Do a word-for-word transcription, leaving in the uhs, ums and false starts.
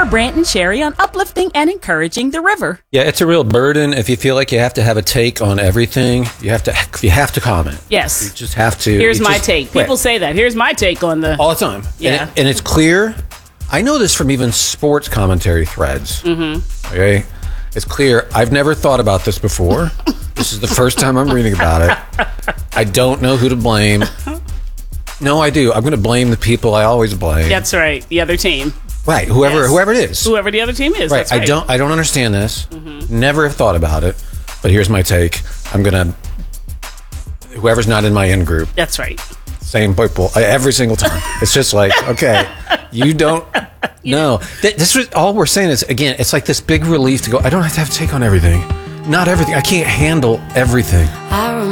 Brant and Sherry on uplifting and encouraging the river. Yeah, it's a real burden. If you feel like you have to have a take on everything, you have to you have to comment. Yes. You just have to. Here's you my just, take. People right. say that. Here's my take on the... All the time. Yeah. And, it, and it's clear. I know this from even sports commentary threads. Mm-hmm. Okay? It's clear. I've never thought about this before. This is the first time I'm reading about it. I don't know who to blame. No, I do. I'm going to blame the people I always blame. That's right. The other team. Right. Whoever Yes. whoever it is. Whoever the other team is. Right. That's right. I don't I don't understand this. Mm-hmm. Never have thought about it. But here's my take. I'm going to whoever's not in my in group. That's right. Same people I- every single time. It's just like, okay, you don't know. Th- This was all we're saying is, again, it's like this big relief to go, I don't have to have a take on everything. Not everything. I can't handle everything.